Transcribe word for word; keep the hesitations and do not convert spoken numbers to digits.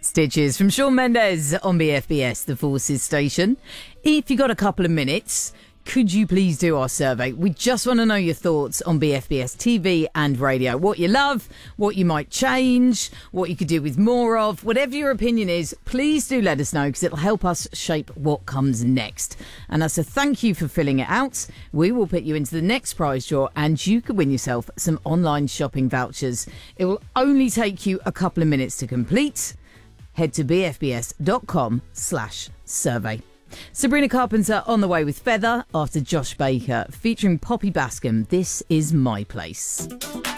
Stitches from Shawn Mendes on B F B S, the Forces station. If you got a couple of minutes, could you please do our survey? We just want to know your thoughts on B F B S T V and radio. What you love, what you might change, what you could do with more of. Whatever your opinion is, please do let us know, because it'll help us shape what comes next. And as a thank you for filling it out, we will put you into the next prize draw and you could win yourself some online shopping vouchers. It will only take you a couple of minutes to complete. Head to bfbs.com slash survey. Sabrina Carpenter on the way with Feather after Josh Baker featuring Poppy Bascom. This is My Place.